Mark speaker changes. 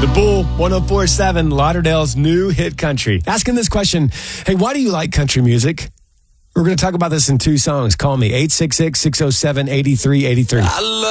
Speaker 1: The Bull, 104.7, Lauderdale's new hit country. Asking this question, hey, why do you like country music? We're going to talk about this in two songs. Call me, 866-607-8383.